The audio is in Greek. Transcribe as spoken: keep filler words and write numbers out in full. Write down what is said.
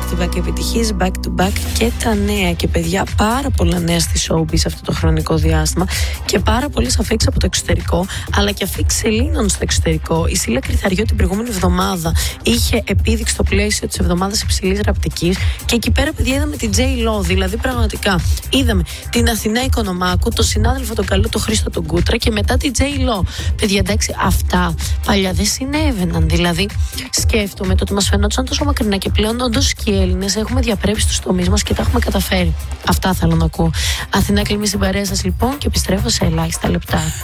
to back επιτυχίες, back to back και τα νέα. Και παιδιά, πάρα πολλά νέα στη showbiz αυτό το χρονικό διάστημα και πάρα πολλές αφίξεις από το εξωτερικό, αλλά και αφίξεις Ελλήνων στο εξωτερικό. Η Σίλα Κρυθαριό την προηγούμενη εβδομάδα είχε επίδειξη στο πλαίσιο της εβδομάδας υψηλής ραπτικής και εκεί πέρα, παιδιά, είδαμε την J-Lo. Δηλαδή, πραγματικά είδαμε την Αθηνά Οικονομάκου, τον συνάδελφο τον καλό, τον Χρήστο τον Κούτρα και μετά την J-Lo. Παιδιά, εντάξει, αυτά παλιά δεν συνέβαιναν. Δηλαδή, σκέφτομαι το ότι μας φαινόταν τόσο μακρινά και πλέον όντως και οι Έλληνες έχουμε διαπρέψει στους τομείς μας και τα έχουμε καταφέρει. Αυτά θέλω να ακούω. Αθηνά, κλείνει στην παρέα σας λοιπόν και επιστρέφω σε ελάχιστα λεπτά.